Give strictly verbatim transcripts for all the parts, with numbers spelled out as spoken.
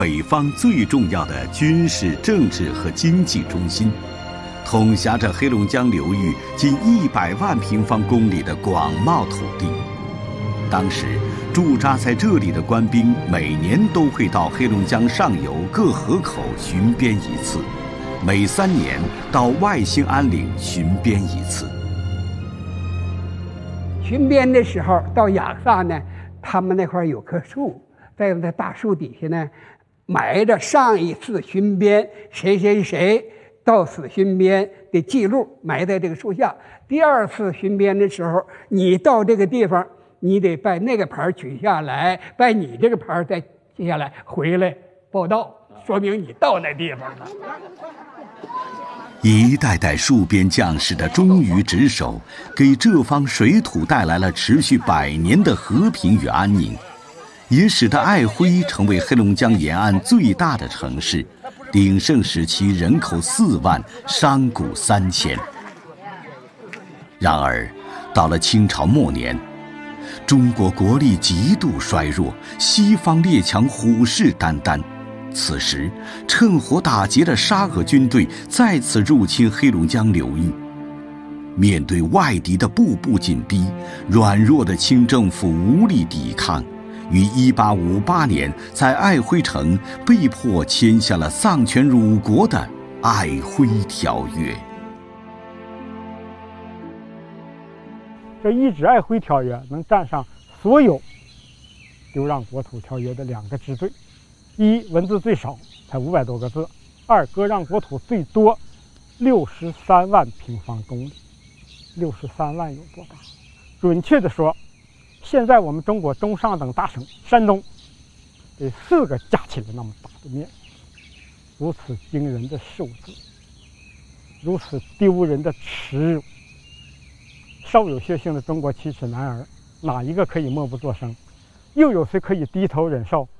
北方最重要的军事、政治和经济中心，统辖着黑龙江流域近一百万平方公里的广袤土地。当时，驻扎在这里的官兵每年都会到黑龙江上游各河口巡边一次，每三年到外兴安岭巡边一次。 巡边的时候到雅萨呢，他们那块有棵树，在那大树底下呢，埋着上一次巡边谁谁谁到此巡边的记录，埋在这个树下。第二次巡边的时候，你到这个地方，你得把那个牌取下来，把你这个牌再记下来，回来报到，说明你到那地方了。 一代代戍边将士的忠于职守，给这方水土带来了持续百年的和平与安宁，也使得爱辉成为黑龙江沿岸最大的城市，鼎盛时期人口四万，商贾三千。然而，到了清朝末年，中国国力极度衰弱，西方列强虎视眈眈。此时，趁火打劫的沙俄军队再次入侵黑龙江流域。面对外敌的步步紧逼，软弱的清政府无力抵抗，于一八五八年在爱辉城被迫签下了丧权辱国的《爱辉条约》。 这一纸《爱辉条约》能占上所有丢让国土条约的两个之最。一，文字最少，才五百多个字；二，割让国土最多，六十三万平方公里。六十三万有多大？准确的说，现在我们中国中上等大省山东，这四个加起来那么大的面积，如此惊人的数字，如此丢人的耻辱，稍有血性的中国七尺男儿，哪一个可以默不作声？又有谁可以低头忍受？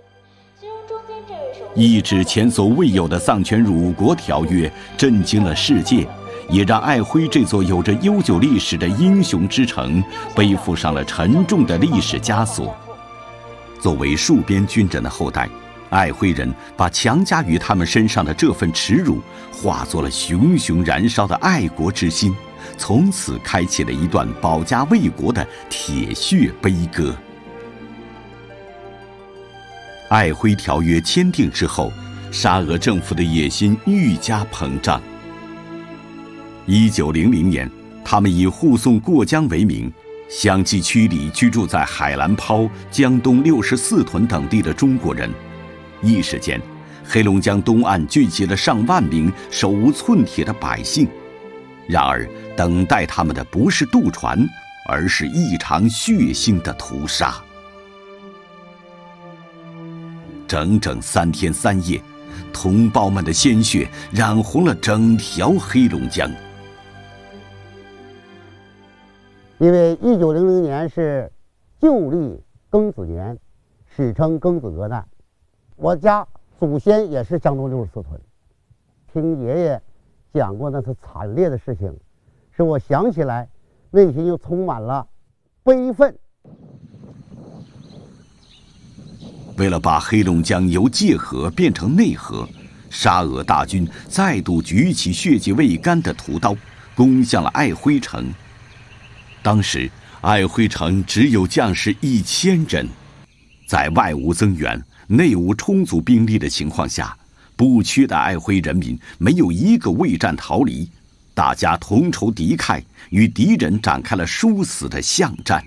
一纸前所未有的丧权辱国条约震惊了世界，也让爱辉这座有着悠久历史的英雄之城背负上了沉重的历史枷锁。作为戍边军人的后代，爱辉人把强加于他们身上的这份耻辱化作了熊熊燃烧的爱国之心，从此开启了一段保家卫国的铁血悲歌。爱辉条约签订之后，沙俄政府的野心愈加膨胀。一九零零年，他们以护送过江为名，相继驱离居住在海兰抛、江东六十四屯等地的中国人。一时间，黑龙江东岸聚集了上万名手无寸铁的百姓。然而，等待他们的不是渡船，而是一场血腥的屠杀。整整三天三夜，同胞们的鲜血染红了整条黑龙江。 因为一九零零年是旧历庚子年，史称庚子革难。我家祖先也是江东六十四屯，听爷爷讲过那次惨烈的事情，使我想起来，内心又充满了悲愤。 为了把黑龙江由界河变成内河，沙俄大军再度举起血迹未干的屠刀，攻向了爱辉城。当时，爱辉城只有将士一千人，在外无增援、内无充足兵力的情况下，不屈的爱辉人民没有一个畏战逃离，大家同仇敌忾，与敌人展开了殊死的巷战。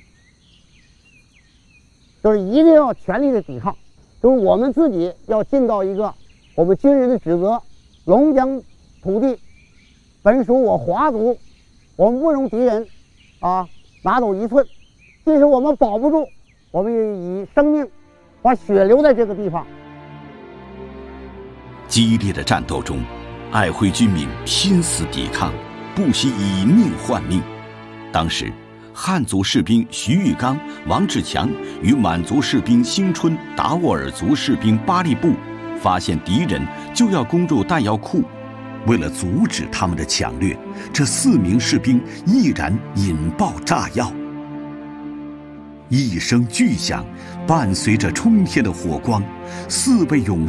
就是一定要全力的抵抗，就是我们自己要尽到一个我们军人的职责。龙江土地本属我华族，我们不容敌人啊拿走一寸。即使我们保不住，我们也以生命把血留在这个地方。 激烈的战斗中，爱辉军民拼死抵抗，不惜以命换命。当时，汉族士兵徐玉刚、王志强与满族士兵兴春、达斡尔族士兵巴利布发现敌人就要攻入弹药库，为了阻止他们的抢掠，这四名士兵毅然引爆炸药。一声巨响， 伴随着冲天的火光，四位勇